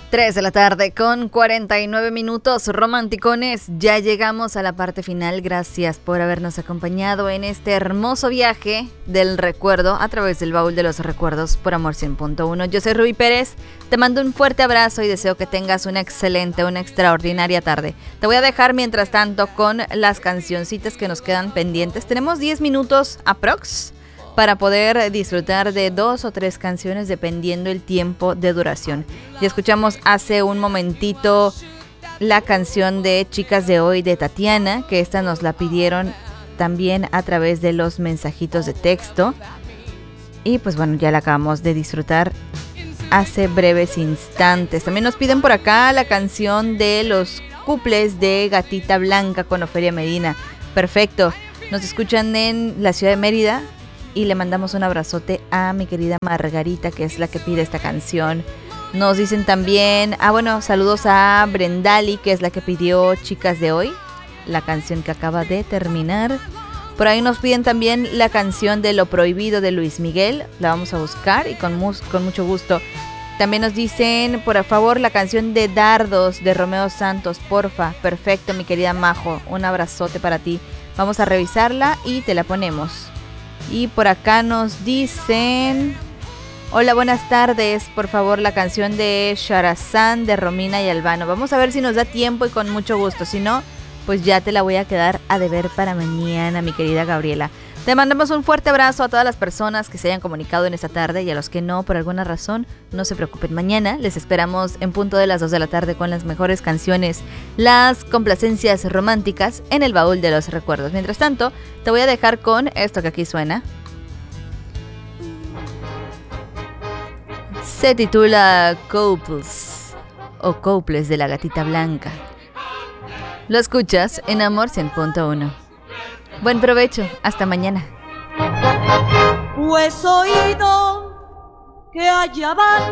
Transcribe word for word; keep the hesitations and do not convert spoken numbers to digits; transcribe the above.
tres de la tarde con cuarenta y nueve minutos, romanticones, ya llegamos a la parte final. Gracias por habernos acompañado en este hermoso viaje del recuerdo a través del baúl de los recuerdos por Amor cien punto uno. Yo soy Ruby Pérez, te mando un fuerte abrazo y deseo que tengas una excelente, una extraordinaria tarde. Te voy a dejar mientras tanto con las cancioncitas que nos quedan pendientes. Tenemos diez minutos aprox para poder disfrutar de dos o tres canciones dependiendo el tiempo de duración. Ya escuchamos hace un momentito la canción de Chicas de Hoy de Tatiana, que esta nos la pidieron también a través de los mensajitos de texto. Y pues bueno, ya la acabamos de disfrutar hace breves instantes. También nos piden por acá la canción de los cuples de Gatita Blanca con Ofelia Medina. Perfecto, nos escuchan en la ciudad de Mérida. Y le mandamos un abrazote a mi querida Margarita, que es la que pide esta canción. Nos dicen también, ah bueno, saludos a Brendali, que es la que pidió Chicas de Hoy, la canción que acaba de terminar. Por ahí nos piden también la canción de Lo Prohibido de Luis Miguel, la vamos a buscar y con, mus- con mucho gusto. También nos dicen, por favor, la canción de Dardos de Romeo Santos, porfa. Perfecto, mi querida Majo, un abrazote para ti. Vamos a revisarla y te la ponemos. Y por acá nos dicen, hola, buenas tardes, por favor la canción de Sharazán de Romina y Albano. Vamos a ver si nos da tiempo y con mucho gusto, si no, pues ya te la voy a quedar a deber para mañana, mi querida Gabriela. Te mandamos un fuerte abrazo a todas las personas que se hayan comunicado en esta tarde y a los que no, por alguna razón, no se preocupen. Mañana les esperamos en punto de las dos de la tarde con las mejores canciones, las complacencias románticas en el baúl de los recuerdos. Mientras tanto, te voy a dejar con esto que aquí suena. Se titula Couples o Couples de la Gatita Blanca. Lo escuchas en Amor cien punto uno. Buen provecho, hasta mañana. Pues oído que allá van